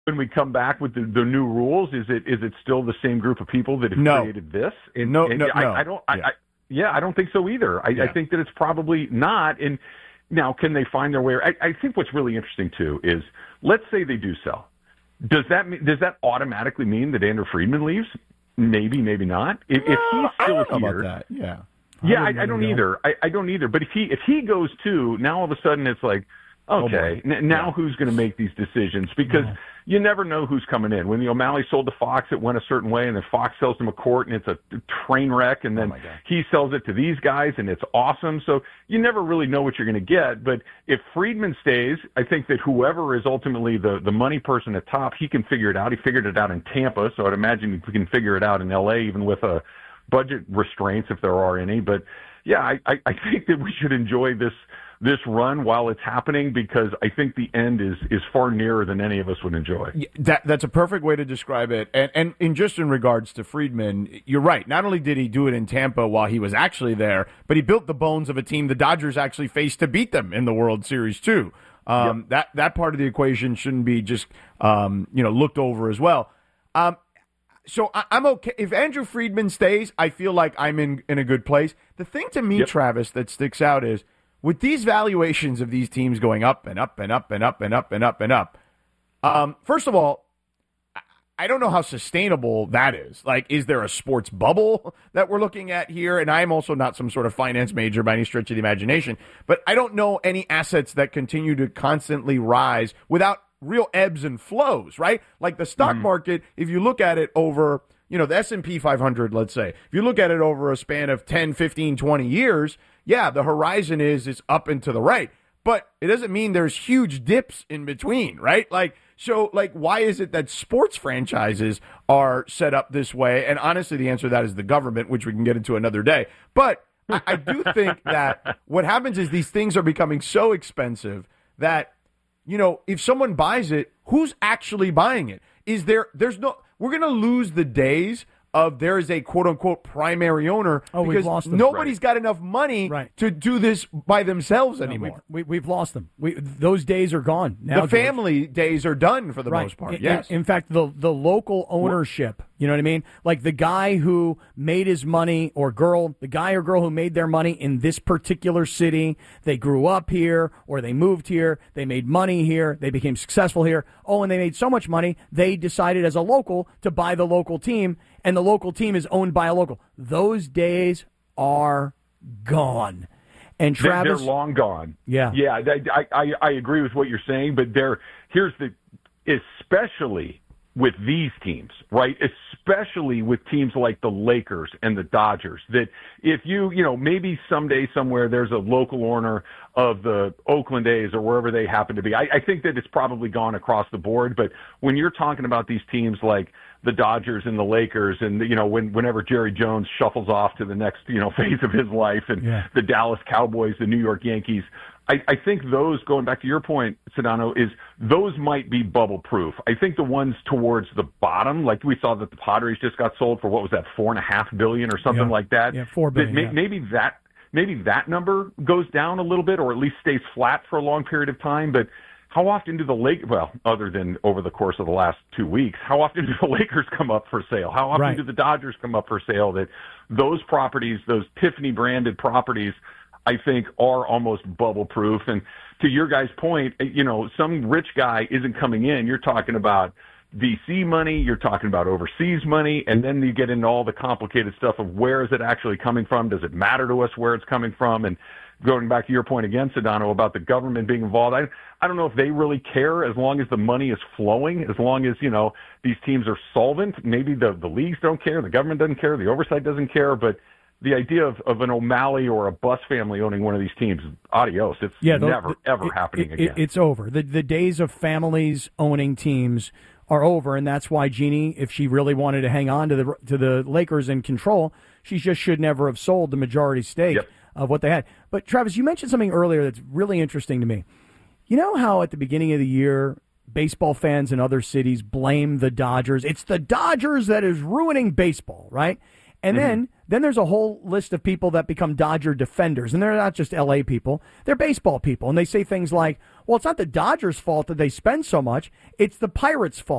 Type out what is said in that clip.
when we come back with the new rules, is it still the same group of people that have created this? No. I don't. I don't think so either. I think that it's probably not. And now, can they find their way? I think what's really interesting too is, let's say they do sell. Does that automatically mean that Andrew Friedman leaves? Maybe, maybe not. If he's still I don't know here, about that. Yeah. I don't either. I don't either. But if he goes too, now all of a sudden it's like, okay, now who's going to make these decisions? Because you never know who's coming in. When the O'Malley sold to Fox, it went a certain way, and then Fox sells to McCourt, and it's a train wreck, and then he sells it to these guys, and it's awesome. So you never really know what you're going to get. But if Friedman stays, I think that whoever is ultimately the money person at top, he can figure it out. He figured it out in Tampa, so I'd imagine he can figure it out in L.A., even with budget restraints, if there are any. But, yeah, I think that we should enjoy this run while it's happening, because I think the end is far nearer than any of us would enjoy. That's a perfect way to describe it. And just in regards to Friedman, you're right. Not only did he do it in Tampa while he was actually there, but he built the bones of a team the Dodgers actually faced to beat them in the World Series too. That part of the equation shouldn't be just looked over as well. So I'm okay. If Andrew Friedman stays, I feel like I'm in a good place. The thing to me, Travis, that sticks out is, with these valuations of these teams going up and up and up and up and up and up and up, first of all, I don't know how sustainable that is. Like, is there a sports bubble that we're looking at here? And I'm also not some sort of finance major by any stretch of the imagination, but I don't know any assets that continue to constantly rise without real ebbs and flows, right? Like the stock market, if you look at it over, the S&P 500, let's say, if you look at it over a span of 10, 15, 20 years, the horizon is up and to the right, but it doesn't mean there's huge dips in between, right? Why is it that sports franchises are set up this way? And honestly, the answer to that is the government, which we can get into another day. But I do think that what happens is these things are becoming so expensive that, if someone buys it, who's actually buying it? We're going to lose the days of there is a quote-unquote primary owner because nobody's got enough money to do this by themselves anymore. We've lost them. Those days are gone. Now, the family days are done for the most part, yes. In fact, the local ownership, you know what I mean? Like the guy who made his money, the guy or girl who made their money in this particular city, they grew up here or they moved here, they made money here, they became successful here. Oh, and they made so much money, they decided as a local to buy the local team, and the local team is owned by a local. Those days are gone. And Travis, they're long gone. Yeah. I agree with what you're saying, but especially with these teams, right? Especially with teams like the Lakers and the Dodgers, that if maybe someday somewhere there's a local owner of the Oakland A's or wherever they happen to be. I think that it's probably gone across the board, but when you're talking about these teams like the Dodgers and the Lakers, and whenever Jerry Jones shuffles off to the next phase of his life, and the Dallas Cowboys, the New York Yankees, I think those, going back to your point, Sedano, is those might be bubble proof. I think the ones towards the bottom, like we saw that the Padres just got sold for, what was that, $4.5 billion or something like that. Yeah, $4 billion. Maybe that number goes down a little bit, or at least stays flat for a long period of time. But how often do other than over the course of the last 2 weeks, how often do the Lakers come up for sale? How often do the Dodgers come up for sale? That those properties, those Tiffany branded properties, I think are almost bubble proof. And to your guy's point, some rich guy isn't coming in. You're talking about VC money, you're talking about overseas money, and then you get into all the complicated stuff of where is it actually coming from? Does it matter to us where it's coming from? And going back to your point again, Sedano, about the government being involved, I don't know if they really care as long as the money is flowing, as long as, these teams are solvent. Maybe the leagues don't care, the government doesn't care, the oversight doesn't care, but the idea of an O'Malley or a Buss family owning one of these teams, adios. It's never happening again. It's over. The days of families owning teams are over, and that's why Jeannie, if she really wanted to hang on to the Lakers in control, she just should never have sold the majority stake of what they had. But, Travis, you mentioned something earlier that's really interesting to me. You know how at the beginning of the year, baseball fans in other cities blame the Dodgers? It's the Dodgers that is ruining baseball, right? And then there's a whole list of people that become Dodger defenders, and they're not just L.A. people. They're baseball people, and they say things like, well, it's not the Dodgers' fault that they spend so much. It's the Pirates' fault.